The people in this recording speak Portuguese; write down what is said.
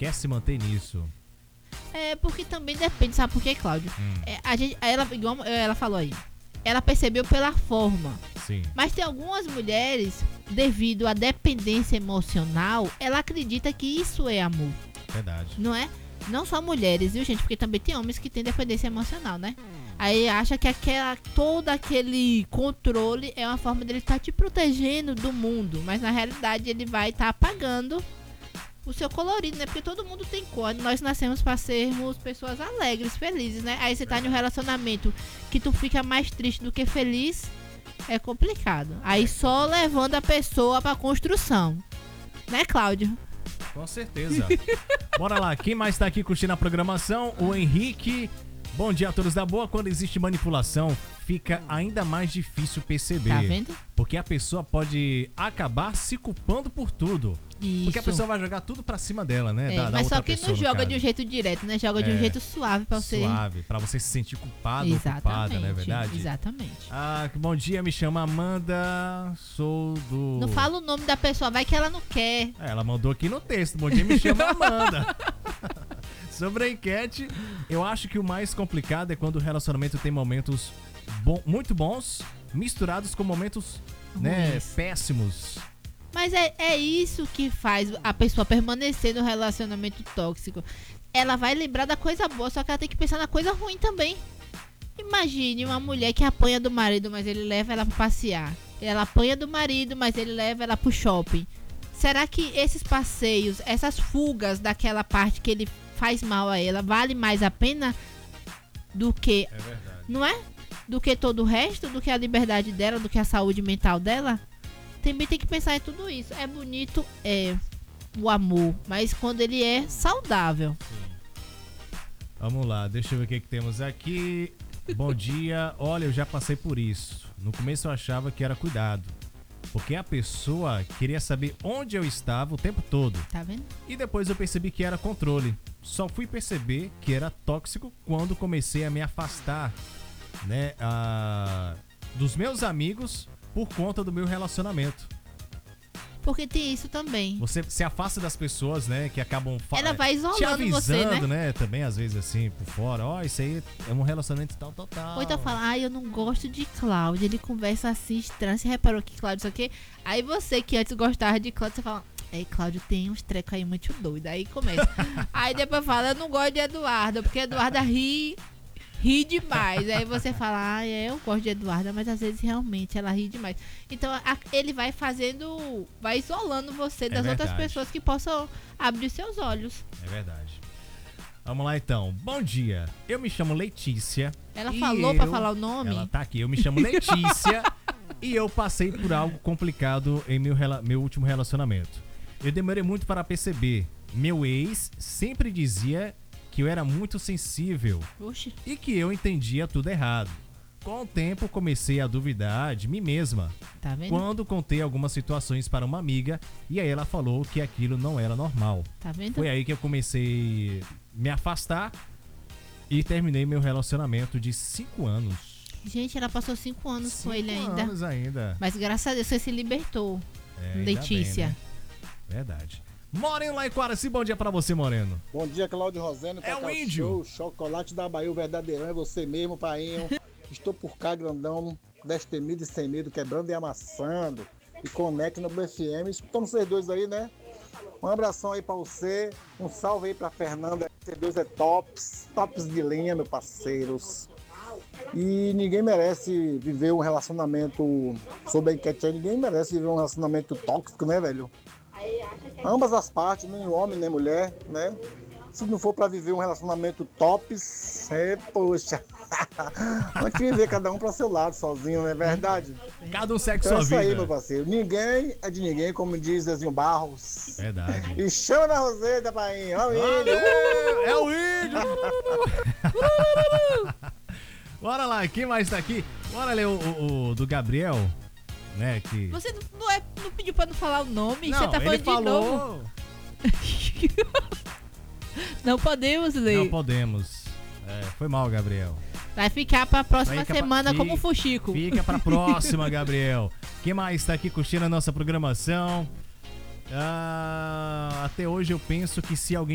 quer se manter nisso. Porque também depende, sabe por quê, Cláudio? Igual ela falou aí, ela percebeu pela forma. Sim. Mas tem algumas mulheres, devido à dependência emocional, ela acredita que isso é amor. Verdade. Não é? Não só mulheres, viu, gente? Porque também tem homens que têm dependência emocional, né? Aí acha que todo aquele controle é uma forma dele estar te protegendo do mundo. Mas na realidade ele vai estar apagando o seu colorido, né? Porque todo mundo tem cor. Nós nascemos para sermos pessoas alegres, felizes, né? Aí você tá em um relacionamento que tu fica mais triste do que feliz, é complicado. Aí só levando a pessoa pra construção. Né, Cláudio? Com certeza. Bora lá, quem mais tá aqui curtindo a programação? O Henrique. Bom dia a todos da boa. Quando existe manipulação, fica ainda mais difícil perceber. Tá vendo? Porque a pessoa pode acabar se culpando por tudo. Isso. Porque a pessoa vai jogar tudo pra cima dela, né? Da Mas outra só que pessoa, não no joga caso. de um jeito direto, né? Joga de um jeito suave pra você. Suave, pra você se sentir culpado ou culpada, não é verdade? Exatamente. Bom dia, me chama Amanda, sou do... Não fala o nome da pessoa, vai que ela não quer. Ela mandou aqui no texto, bom dia, me chama Amanda. Sobre a enquete, eu acho que o mais complicado é quando o relacionamento tem momentos muito bons, misturados com momentos, né, péssimos. Mas é isso que faz a pessoa permanecer no relacionamento tóxico. Ela vai lembrar da coisa boa, só que ela tem que pensar na coisa ruim também. Imagine uma mulher que apanha do marido, mas ele leva ela pra passear. Ela apanha do marido, mas ele leva ela pro shopping. Será que esses passeios, essas fugas daquela parte que ele faz mal a ela, vale mais a pena do que... É verdade. Não é? Do que todo o resto, do que a liberdade dela, do que a saúde mental dela? Também tem que pensar em tudo isso. É bonito, o amor, mas quando ele é saudável. Sim. Vamos lá, deixa eu ver o que temos aqui. Bom dia. Olha, eu já passei por isso. No começo eu achava que era cuidado, porque a pessoa queria saber onde eu estava o tempo todo. Tá vendo? E depois eu percebi que era controle. Só fui perceber que era tóxico quando comecei a me afastar, né, dos meus amigos por conta do meu relacionamento. Porque tem isso também. Você se afasta das pessoas, né, que acabam ela vai isolando te avisando, você, né? Também às vezes assim, por fora. Isso aí é um relacionamento tal. Ou então fala, eu não gosto de Cláudio, ele conversa assim estranho. Você reparou que Cláudio isso aqui? Aí você que antes gostava de Cláudio, você fala, Cláudio tem uns trecos aí muito doidos. Aí começa. Aí depois fala, eu não gosto de Eduarda, porque Eduarda ri demais. Aí você fala, eu gosto de Eduarda, mas às vezes realmente ela ri demais. Então ele vai isolando você das outras pessoas que possam abrir seus olhos. É verdade. Vamos lá então. Bom dia, eu me chamo Letícia. Ela falou pra falar o nome? Ela tá aqui, eu me chamo Letícia e eu passei por algo complicado em meu último relacionamento. Eu demorei muito para perceber. Meu ex sempre dizia que eu era muito sensível. Oxi. E que eu entendia tudo errado. Com o tempo, comecei a duvidar de mim mesma. Tá vendo? Quando contei algumas situações para uma amiga, e aí ela falou que aquilo não era normal. Tá vendo? Foi aí que eu comecei a me afastar e terminei meu relacionamento de 5 anos. Gente, ela passou 5 anos com ele ainda. 5 anos ainda. Mas graças a Deus você se libertou, Letícia. Bem, né? Verdade. Moreno lá em Quaraci, bom dia pra você, Moreno. Bom dia, Cláudio Roseno. É o índio. Chocolate da Bahia, o verdadeirão é você mesmo, painho. Estou por cá, grandão, destemido e sem medo, quebrando e amassando. E conecta no BFM. Escutando vocês dois aí, né? Um abração aí pra você. Um salve aí pra Fernanda. Vocês dois é tops de linha, meus parceiros. E ninguém merece viver um relacionamento, sobre a enquete aí, ninguém merece viver um relacionamento tóxico, né, velho? Ambas as partes, nem homem nem mulher, né? Se não for pra viver um relacionamento tops, poxa. Antes de viver cada um pra seu lado, sozinho, não é verdade? Cada um segue Então sua vida. É isso aí, meu parceiro. Ninguém é de ninguém, como diz Zezinho Barros. Verdade. E chama na Roseta, painho. Ó, é o índio. Bora lá, quem mais tá aqui? Bora ler o do Gabriel, né? Que... Você não pediu pra não falar o nome? Não, você tá falando ele falou... de novo? Não podemos ler. Não podemos. Foi mal, Gabriel. Vai ficar pra próxima semana como fuxico. Fica pra próxima, Gabriel. Quem mais tá aqui curtindo a nossa programação? Até hoje eu penso que se alguém